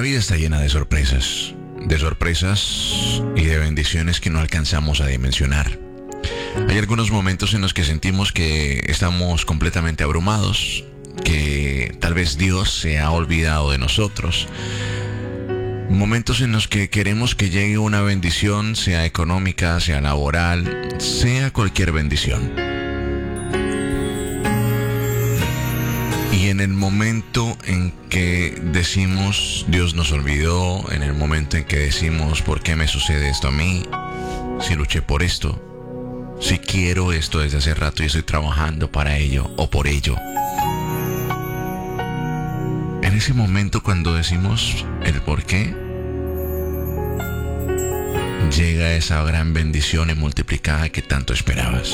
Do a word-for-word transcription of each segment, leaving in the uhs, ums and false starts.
La vida está llena de sorpresas, de sorpresas y de bendiciones que no alcanzamos a dimensionar. Hay algunos momentos en los que sentimos que estamos completamente abrumados, que tal vez Dios se ha olvidado de nosotros. Momentos en los que queremos que llegue una bendición, sea económica, sea laboral, sea cualquier bendición. Y en el momento en que decimos, Dios nos olvidó, en el momento en que decimos, ¿por qué me sucede esto a mí? Si luché por esto, si quiero esto desde hace rato y estoy trabajando para ello o por ello. En ese momento cuando decimos el por qué, llega esa gran bendición y multiplicada que tanto esperabas.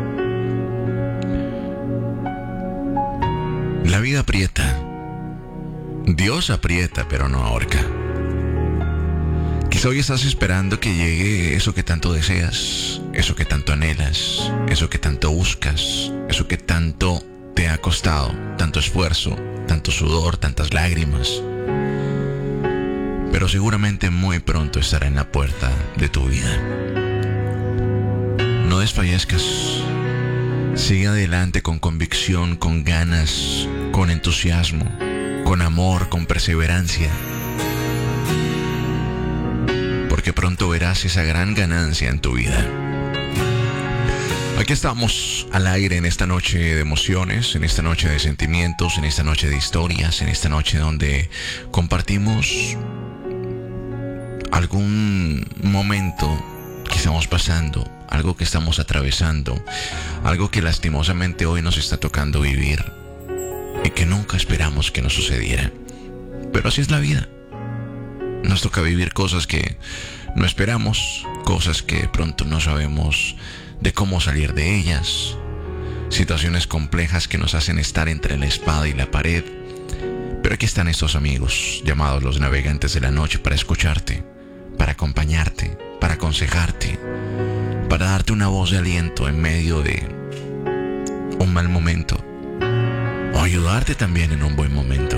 La vida aprieta. Dios aprieta, pero no ahorca. Quizá hoy estás esperando que llegue eso que tanto deseas, eso que tanto anhelas, eso que tanto buscas, eso que tanto te ha costado, tanto esfuerzo, tanto sudor, tantas lágrimas. Pero seguramente muy pronto estará en la puerta de tu vida. No desfallezcas. Sigue adelante con convicción, con ganas, con entusiasmo, con amor, con perseverancia. Porque pronto verás esa gran ganancia en tu vida. Aquí estamos al aire en esta noche de emociones, en esta noche de sentimientos, en esta noche de historias, en esta noche donde compartimos algún momento que estamos pasando, algo que estamos atravesando, algo que lastimosamente hoy nos está tocando vivir y que nunca esperamos que nos sucediera. Pero así es la vida. Nos toca vivir cosas que no esperamos, cosas que de pronto no sabemos de cómo salir de ellas, situaciones complejas que nos hacen estar entre la espada y la pared. Pero aquí están estos amigos llamados los navegantes de la noche para escucharte, para acompañarte, para aconsejarte, para darte una voz de aliento en medio de un mal momento o ayudarte también en un buen momento.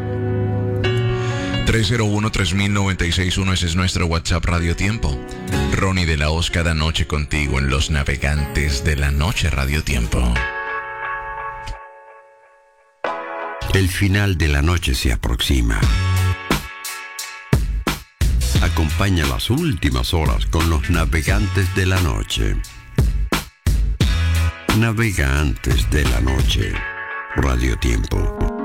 tres cero uno, tres mil, noventa y seis uno, ese es nuestro WhatsApp Radio Tiempo. Ronnie de la Hoz cada noche contigo en Los Navegantes de la Noche Radio Tiempo. El final de la noche se aproxima. Acompaña las últimas horas con Los Navegantes de la Noche. Navegantes de la Noche Radio Tiempo.